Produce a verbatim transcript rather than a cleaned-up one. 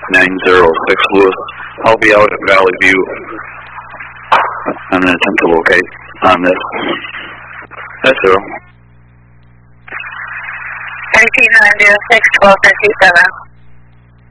nine zero six Lewis. I'll be out at Valley View. I'm going to attempt to locate on this. That's zero. thirteen nine zero six, twelve fifty-seven.